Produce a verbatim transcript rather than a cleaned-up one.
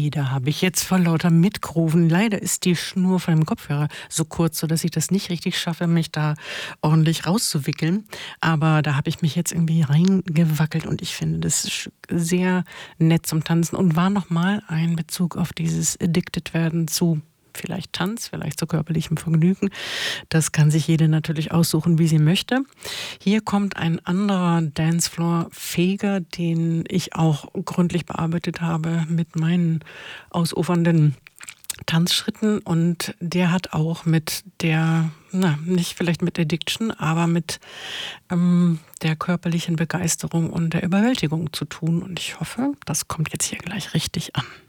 Ui, da habe ich jetzt vor lauter Mitgrooven leider ist die Schnur von dem Kopfhörer so kurz, sodass ich das nicht richtig schaffe, mich da ordentlich rauszuwickeln. Aber da habe ich mich jetzt irgendwie reingewackelt und ich finde das sch sehr nett zum Tanzen und war noch mal ein Bezug auf dieses Addicted-Werden zu vielleicht Tanz, vielleicht zu körperlichem Vergnügen. Das kann sich jede natürlich aussuchen, wie sie möchte. Hier kommt ein anderer Dancefloor-Feger, den ich auch gründlich bearbeitet habe mit meinen ausufernden Tanzschritten und der hat auch mit der, na, nicht vielleicht mit Addiction, aber mit ähm, der körperlichen Begeisterung und der Überwältigung zu tun und ich hoffe, das kommt jetzt hier gleich richtig an.